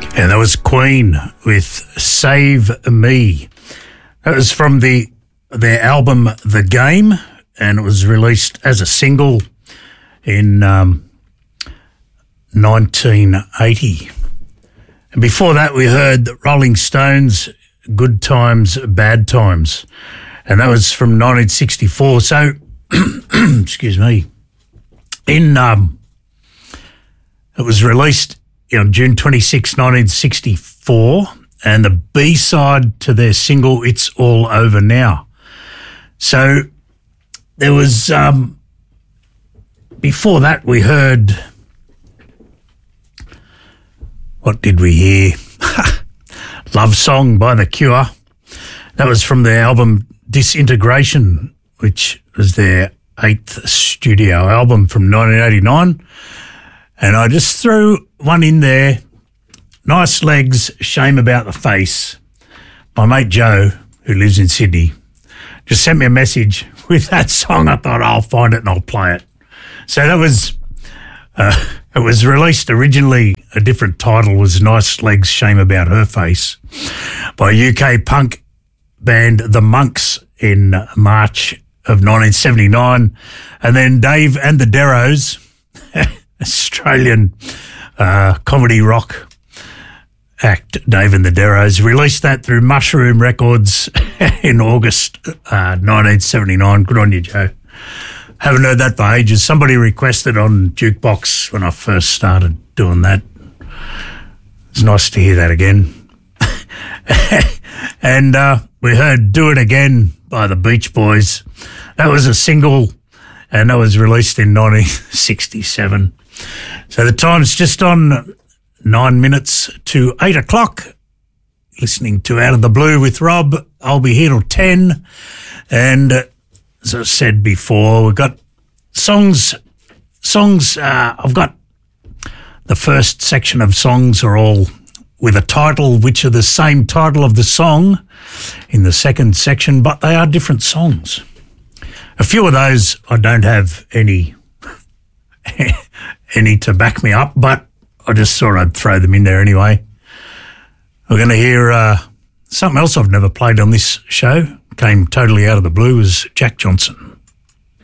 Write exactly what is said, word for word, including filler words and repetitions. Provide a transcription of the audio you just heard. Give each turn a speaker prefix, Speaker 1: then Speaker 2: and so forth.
Speaker 1: And that was Queen with Save Me. That was from the their album The Game, and it was released as a single in um, nineteen eighty. And before that, we heard the Rolling Stones, Good Times, Bad Times, and that was from nineteen sixty-four. So, excuse me, in um, it was released on June twenty-sixth, nineteen sixty-four, and the B-side to their single, It's All Over Now. So there was, um, before that we heard, what did we hear? Love Song by The Cure. That was from their album Disintegration, which was their eighth studio album from nineteen eighty-nine. And I just threw one in there, Nice Legs, Shame About the Face. My mate Joe, who lives in Sydney, just sent me a message with that song. I thought, I'll find it and I'll play it. So that was, uh, it was released originally, a different title was Nice Legs, Shame About Her Face by U K punk band The Monks in March of nineteen seventy-nine. And then Dave and the Derros, Australian uh, comedy rock act, Dave and the Derros, released that through Mushroom Records in August uh, nineteen seventy-nine. Good on you, Joe. Haven't heard that for ages. Somebody requested on Jukebox when I first started doing that. It's nice to hear that again. And uh, we heard Do It Again by the Beach Boys. That was a single, and that was released in nineteen sixty-seven. So the time's just on nine minutes to eight o'clock. Listening to Out of the Blue with Rob. I'll be here till ten. And uh, as I said before, we've got songs. Songs, uh, I've got the first section of songs are all with a title which are the same title of the song in the second section, but they are different songs. A few of those I don't have any any to back me up, but I just thought I'd throw them in there anyway. We're going to hear uh, something else I've never played on this show. Came totally out of the blue, was Jack Johnson.